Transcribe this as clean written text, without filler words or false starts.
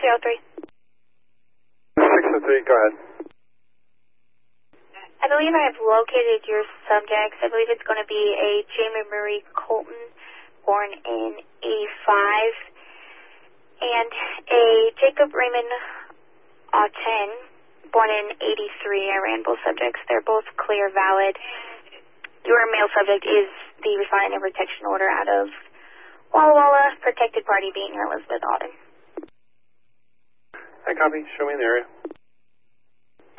603. 603, go ahead. I believe I have located your subjects. I believe it's going to be a Jamie Marie Colton, born in 85, and a Jacob Raymond Auten, born in 83. I ran both subjects. They're both clear, valid. Your male subject is the refined and protection order out of Walla Walla, protected party being Elizabeth Auden. Hi, copy. Show me in the area.